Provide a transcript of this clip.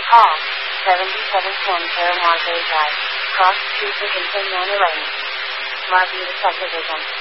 Hall, 7710 Marbury Drive, Cross Street, Islington, Manor Lane. Marbury Subdivision.